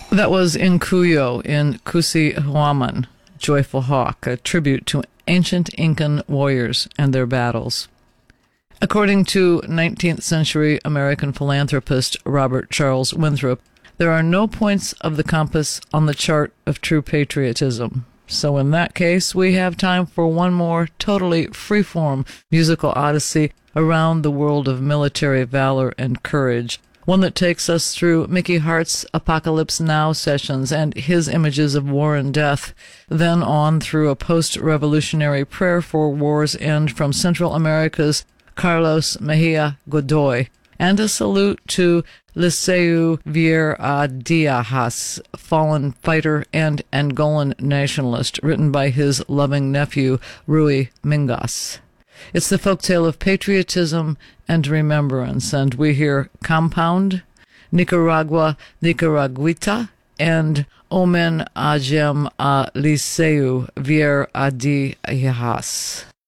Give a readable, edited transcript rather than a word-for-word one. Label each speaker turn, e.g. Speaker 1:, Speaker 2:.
Speaker 1: That was Incuyo in Kusi Huaman, Joyful Hawk, a tribute to ancient Incan warriors and their battles. According to 19th century American philanthropist Robert Charles Winthrop, there are no points of the compass on the chart of true patriotism. So in that case, we have time for one more totally freeform musical odyssey around the world of military valor and courage, one that takes us through Mickey Hart's Apocalypse Now sessions and his images of war and death, then on through a post-revolutionary prayer for war's end from Central America's Carlos Mejia Godoy, and a salute to Liceu Vieira Dias, fallen fighter and Angolan nationalist, written by his loving nephew, Rui Mingas. It's the folktale of patriotism and remembrance, and we hear Compound, Nicaragua Nicaraguita, and Omen Agem a Liceu Vieira Dias.